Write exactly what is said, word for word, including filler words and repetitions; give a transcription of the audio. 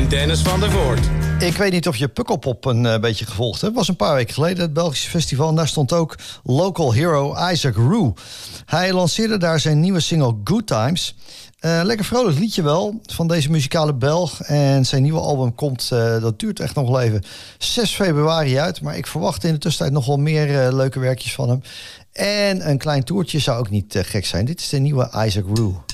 en Dennis van der Voort. Ik weet niet of je Pukkelpop een uh, beetje gevolgd hebt. Het was een paar weken geleden het Belgische festival. En daar stond ook local hero Isaac Rue. Hij lanceerde daar zijn nieuwe single Good Times. Uh, lekker vrolijk liedje wel van deze muzikale Belg. En zijn nieuwe album komt, uh, dat duurt echt nog wel even, zes februari uit. Maar ik verwacht in de tussentijd nog wel meer uh, leuke werkjes van hem. En een klein toertje zou ook niet uh, gek zijn. Dit is de nieuwe Isaac Rue.